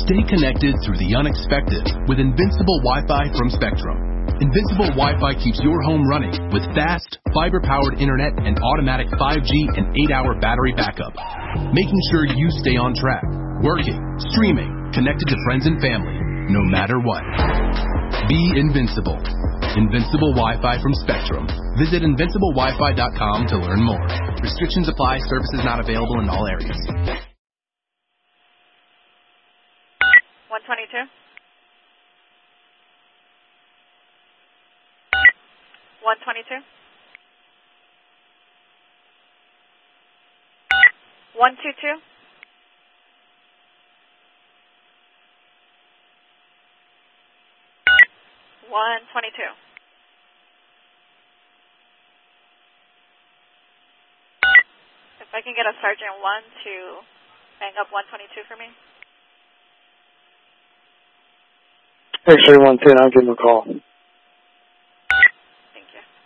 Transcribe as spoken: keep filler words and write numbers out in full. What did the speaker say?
Stay connected through the unexpected with Invincible Wi-Fi from Spectrum. Invincible Wi-Fi keeps your home running with fast, fiber-powered internet and automatic five G and eight hour battery backup, making sure you stay on track, working, streaming, connected to friends and family, no matter what. Be invincible. Invincible Wi-Fi from Spectrum. Visit invincible wi fi dot com to learn more. Restrictions apply. Services not available in all areas. one twenty-two. one twenty-two. one twenty-two. one twenty-two. If I can get a Sergeant one to bang up one twenty-two for me. X-ray one ten, I'll give him a call. Thank you.